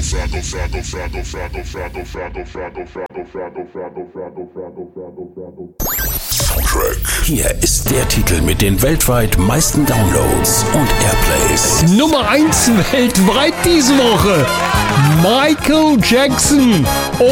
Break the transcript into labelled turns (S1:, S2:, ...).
S1: Hier ist der Titel mit den weltweit meisten Downloads und Airplays.
S2: Nummer 1 weltweit diese Woche. Michael Jackson.